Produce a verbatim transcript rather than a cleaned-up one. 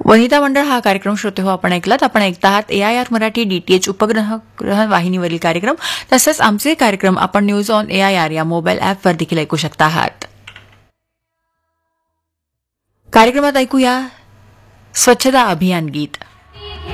वनिता मंडळ हा कार्यक्रम श्रोते हो आपण ऐकलात. आपण ऐकता आहात ए आय आर मराठी डीटीएच उपग्रह ग्रह वाहिनीवरील कार्यक्रम. तसंच आमचे कार्यक्रम आपण news on A I R या मोबाईल ॲपवर देखील ऐकू शकता आहात. कार्यक्रमात ऐकूया स्वच्छता अभियान गीत.